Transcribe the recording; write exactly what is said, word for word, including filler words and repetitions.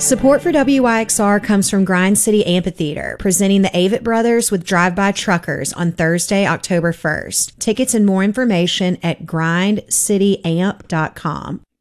Support for W Y X R comes from Grind City Amphitheater, presenting the Avett Brothers with Drive-By Truckers on Thursday, October first. Tickets and more information at grind city amp dot com.